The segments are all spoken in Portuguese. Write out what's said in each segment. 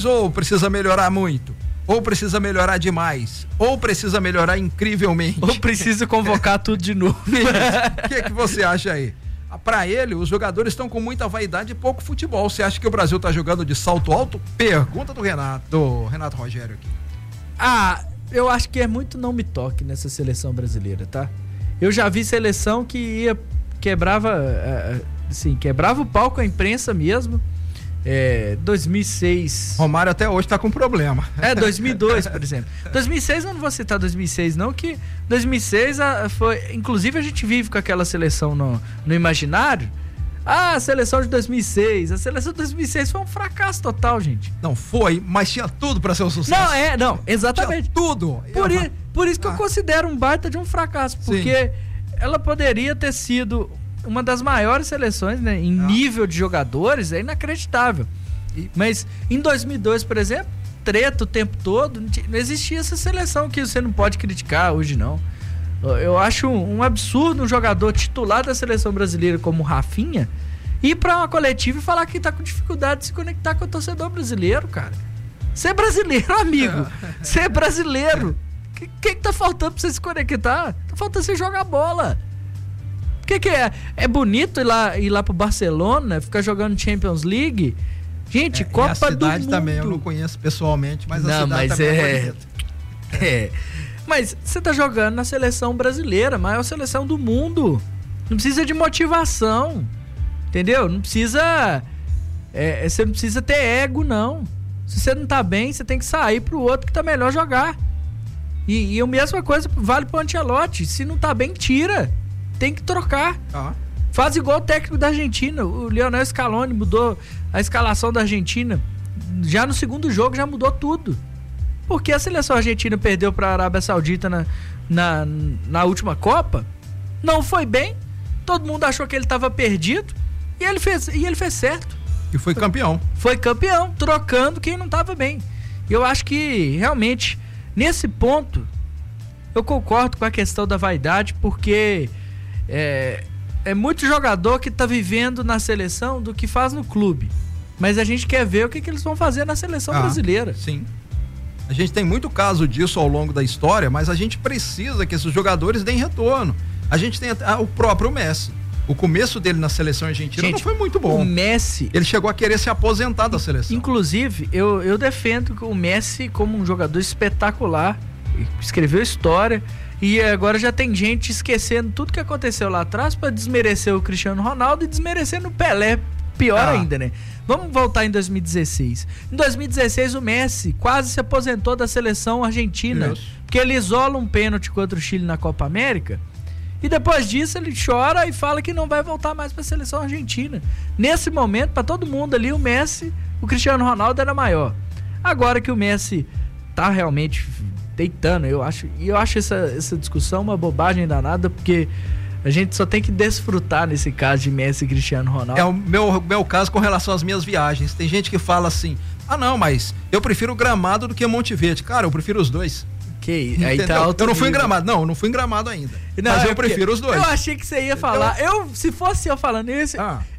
ou precisa melhorar muito, ou precisa melhorar demais, ou precisa melhorar incrivelmente. Ou precisa convocar tudo de novo. O que você acha aí? Para ele, os jogadores estão com muita vaidade e pouco futebol. Você acha que o Brasil está jogando de salto alto? Pergunta do Renato Rogério aqui. Eu acho que é muito não me toque nessa seleção brasileira, tá? Eu já vi seleção que quebrava o pau com a imprensa mesmo. 2006. Romário até hoje tá com problema. 2002, por exemplo. 2006 eu não vou citar 2006 não, que 2006 foi, inclusive a gente vive com aquela seleção no imaginário. A seleção de 2006, a seleção de 2006 foi um fracasso total, gente. Não foi, mas tinha tudo pra ser um sucesso. Não, exatamente. Tinha tudo. Por isso que eu considero um baita de um fracasso, porque ela poderia ter sido uma das maiores seleções, né, em nível de jogadores, é inacreditável. Mas em 2002, por exemplo, treta o tempo todo, não existia essa seleção que você não pode criticar hoje, não. Eu acho um absurdo um jogador titular da seleção brasileira como o Rafinha ir pra uma coletiva e falar que tá com dificuldade de se conectar com o torcedor brasileiro, cara. Você é brasileiro, amigo. Você é brasileiro. O que tá faltando pra você se conectar? Tá faltando você jogar bola. O que é? É bonito ir lá pro Barcelona, ficar jogando Champions League? Gente, Copa do Mundo. A cidade também eu não conheço pessoalmente, mas a cidade também é bonita. Mas você tá jogando na seleção brasileira, maior seleção do mundo. Não precisa de motivação, entendeu? Não precisa... você não precisa ter ego, não. Se você não tá bem, você tem que sair pro outro que tá melhor jogar. E a mesma coisa vale pro Ancelotti. Se não tá bem, tira. Tem que trocar. Faz igual o técnico da Argentina. O Lionel Scaloni mudou a escalação da Argentina. Já no segundo jogo já mudou tudo. Porque a seleção argentina perdeu para a Arábia Saudita na última Copa. Não foi bem. Todo mundo achou que ele estava perdido. E ele fez certo. E foi campeão. Foi campeão, trocando quem não estava bem. Eu acho que realmente, nesse ponto, eu concordo com a questão da vaidade, porque é muito jogador que está vivendo na seleção do que faz no clube. Mas a gente quer ver o que eles vão fazer na seleção brasileira. Sim. A gente tem muito caso disso ao longo da história, mas a gente precisa que esses jogadores deem retorno. A gente tem o próprio Messi. O começo dele na seleção argentina não foi muito bom. O Messi... Ele chegou a querer se aposentar da seleção. Inclusive, eu defendo o Messi como um jogador espetacular. Escreveu história. E agora já tem gente esquecendo tudo que aconteceu lá atrás para desmerecer o Cristiano Ronaldo e desmerecer o Pelé. Pior ainda, né? Vamos voltar em 2016. Em 2016, o Messi quase se aposentou da seleção argentina. Isso. Porque ele isola um pênalti contra o Chile na Copa América. E depois disso, ele chora e fala que não vai voltar mais para a seleção argentina. Nesse momento, para todo mundo ali, o Cristiano Ronaldo era maior. Agora que o Messi tá realmente deitando, eu acho essa discussão uma bobagem danada, porque a gente só tem que desfrutar nesse caso de Messi e Cristiano Ronaldo. É o meu caso com relação às minhas viagens. Tem gente que fala assim, não, mas eu prefiro Gramado do que Monte Verde. Cara, eu prefiro os dois. Aí tá alto eu não fui em Gramado, não fui em Gramado ainda. Não, mas eu prefiro os dois. Eu achei que você ia falar. Se fosse eu falando isso,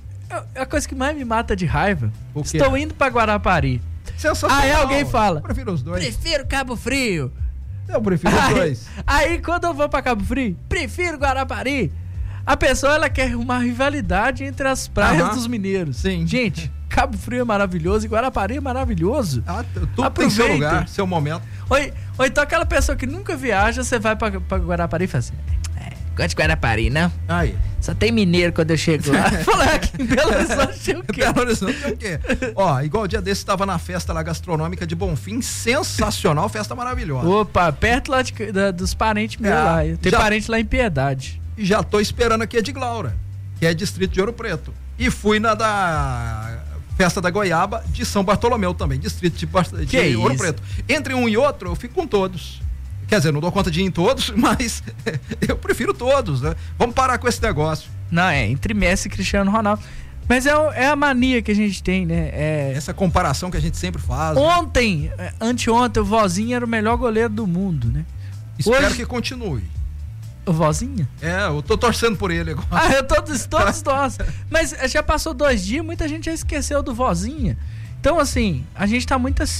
a coisa que mais me mata de raiva. Estou indo pra Guarapari. Aí alguém fala, eu prefiro os dois. Prefiro Cabo Frio. Eu prefiro os dois. Aí quando eu vou pra Cabo Frio, prefiro Guarapari. A pessoa, ela quer uma rivalidade entre as praias dos mineiros. Sim. Gente, Cabo Frio é maravilhoso e Guarapari é maravilhoso. Tudo tem seu lugar, seu momento. Ou então aquela pessoa que nunca viaja, você vai pra Guarapari e fala assim, gosto de Guarapari, não? Aí. Só tem mineiro quando eu chego lá. Falar aqui em Belo Horizonte tem o quê? Belo Horizonte tem o quê? Igual o dia desse estava na festa lá gastronômica de Bonfim, sensacional, festa maravilhosa. Opa, perto lá dos parentes meus lá. Tem parente lá em Piedade. E já tô esperando aqui a de Glaura, que é distrito de Ouro Preto. E fui na da festa da Goiaba de São Bartolomeu também, distrito de Ouro Preto. Entre um e outro, eu fico com todos. Quer dizer, não dou conta de ir em todos, mas eu prefiro todos, né? Vamos parar com esse negócio. Não, entre Messi e Cristiano Ronaldo. Mas é a mania que a gente tem, né? Essa comparação que a gente sempre faz. Anteontem, o Vozinha era o melhor goleiro do mundo, né? Espero que continue. O Vozinha? Eu tô torcendo por ele agora. Todos nós. Mas já passou 2 dias, muita gente já esqueceu do Vozinha. Então, assim, a gente tá muito